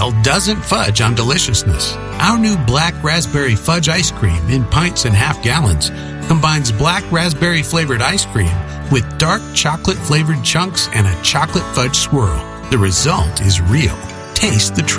well, doesn't fudge on deliciousness. Our new black raspberry fudge ice cream in pints and half gallons combines black raspberry flavored ice cream with dark chocolate flavored chunks and a chocolate fudge swirl. The result is real. Taste the truth.